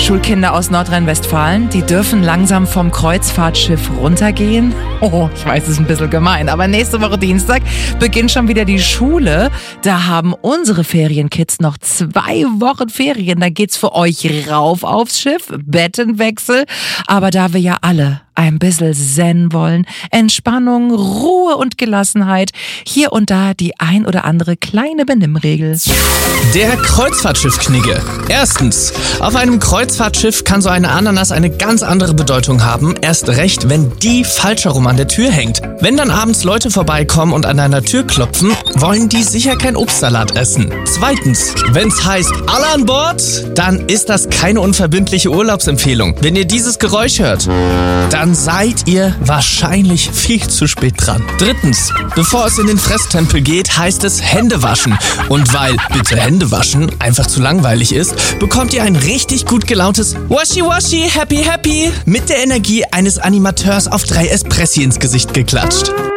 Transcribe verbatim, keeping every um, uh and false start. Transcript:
Schulkinder aus Nordrhein-Westfalen, die dürfen langsam vom Kreuzfahrtschiff runtergehen. Oh, ich weiß, es ist ein bisschen gemein, aber nächste Woche Dienstag beginnt schon wieder die Schule. Da haben unsere Ferienkids noch zwei Wochen Ferien. Da geht's für euch rauf aufs Schiff, Bettenwechsel. Aber da wir ja alle ein bisschen Zen wollen, Entspannung, Ruhe und Gelassenheit, hier und da die ein oder andere kleine Benimmregel. Der Kreuzfahrtschiff-Knigge. Erstens, auf einem Kreuzfahrtschiff kann so eine Ananas eine ganz andere Bedeutung haben, erst recht, wenn die falsch herum an der Tür hängt. Wenn dann abends Leute vorbeikommen und an deiner Tür klopfen, wollen die sicher kein Obstsalat essen. Zweitens, wenn's heißt alle an Bord, dann ist das keine unverbindliche Urlaubsempfehlung. Wenn ihr dieses Geräusch hört, dann seid ihr wahrscheinlich viel zu spät dran. Drittens, bevor es in den Fresstempel geht, heißt es Hände waschen. Und weil bitte Hände waschen einfach zu langweilig ist, bekommt ihr ein richtig gut gelauntes Washi Washi Happy Happy mit der Energie eines Animateurs auf drei Espressi ins Gesicht geklatscht.